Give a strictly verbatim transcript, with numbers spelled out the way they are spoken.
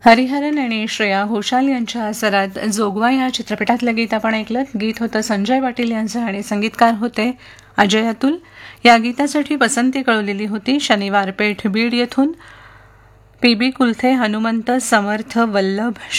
हरिहरन आणि श्रेया घोषाल यांच्या सरात जोगवा या चित्रपटातलं गीत आपण ऐकलं. गीत होतं संजय पाटील यांचं आणि संगीतकार होते अजय अतुल. या गीतासाठी पसंती कळवलेली होती शनिवार पेठ बीड येथून पी बी कुलथे, हनुमंत, समर्थ, वल्लभ,